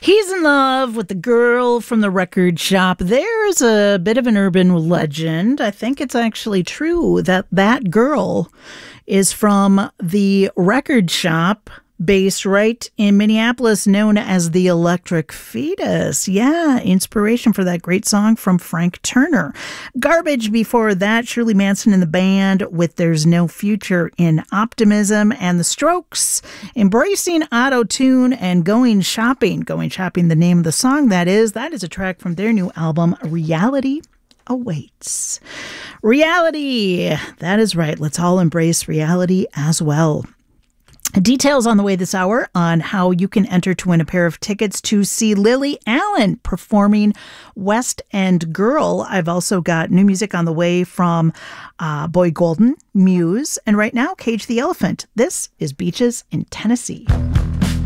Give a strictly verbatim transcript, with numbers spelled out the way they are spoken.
He's in love with the girl from the record shop. There's a bit of an urban legend. I think it's actually true that that girl is from the record shop based right in Minneapolis, known as the Electric Fetus. Yeah, inspiration for that great song from Frank Turner. Garbage before that, Shirley Manson and the band with There's No Future in Optimism, and the Strokes embracing auto-tune and going shopping. Going shopping, the name of the song that is. That is a track from their new album, Reality Awaits. Reality. That is right. Let's all embrace reality as well. Details on the way this hour on how you can enter to win a pair of tickets to see Lily Allen performing West End Girl. I've also got new music on the way from uh, Boy Golden, Muse, and right now, Cage the Elephant. This is Beaches in Tennessee.